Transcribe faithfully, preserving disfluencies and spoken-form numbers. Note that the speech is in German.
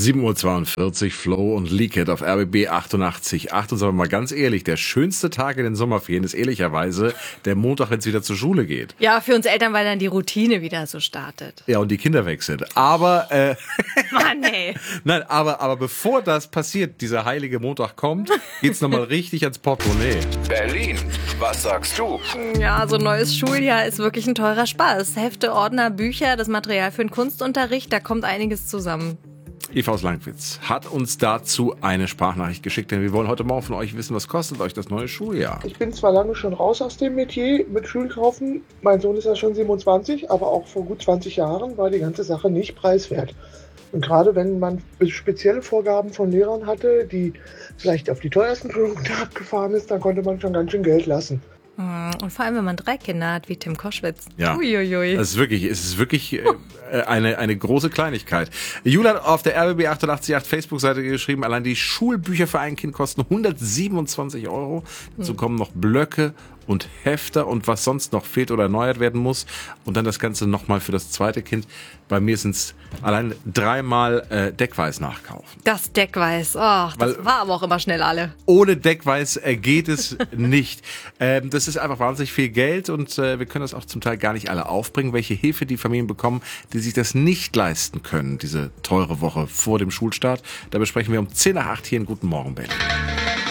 sieben Uhr zweiundvierzig, Flow und Leak It auf R B B achtundachtzig Komma acht. Und sagen wir mal ganz ehrlich, der schönste Tag in den Sommerferien ist ehrlicherweise der Montag, wenn es wieder zur Schule geht. Ja, für uns Eltern, weil dann die Routine wieder so startet. Ja, und die Kinder weg sind. Aber, äh, Mann, ey. nein, aber, aber bevor das passiert, dieser heilige Montag kommt, geht's nochmal richtig ans Portemonnaie. Berlin, was sagst du? Ja, so ein neues Schuljahr ist wirklich ein teurer Spaß. Hefte, Ordner, Bücher, das Material für den Kunstunterricht, da kommt einiges zusammen. Eva aus Langwitz hat uns dazu eine Sprachnachricht geschickt, denn wir wollen heute Morgen von euch wissen, was kostet euch das neue Schuljahr? Ich bin zwar lange schon raus aus dem Metier mit Schulkaufen, mein Sohn ist ja schon siebenundzwanzig, aber auch vor gut zwanzig Jahren war die ganze Sache nicht preiswert. Und gerade wenn man spezielle Vorgaben von Lehrern hatte, die vielleicht auf die teuersten Produkte abgefahren ist, dann konnte man schon ganz schön Geld lassen. Und vor allem, wenn man drei Kinder hat, wie Tim Koschwitz. Ja, Uiuiui. das ist wirklich, es ist wirklich äh, eine, eine große Kleinigkeit. Julia hat auf der R B B achtundachtzig Komma acht Facebook-Seite geschrieben, allein die Schulbücher für ein Kind kosten hundertsiebenundzwanzig Euro. Dazu kommen noch Blöcke und Hefter und was sonst noch fehlt oder erneuert werden muss. Und dann das Ganze nochmal für das zweite Kind. Bei mir sind es allein dreimal äh, Deckweiß nachkaufen. Das Deckweiß, ach, das Weil- war aber auch immer schnell alle. Ohne Deckweiß äh, geht es nicht. Ähm, das ist einfach wahnsinnig viel Geld und äh, wir können das auch zum Teil gar nicht alle aufbringen, welche Hilfe die Familien bekommen, die sich das nicht leisten können, diese teure Woche vor dem Schulstart. Da besprechen wir um zehn nach acht hier in Guten Morgen, Berlin.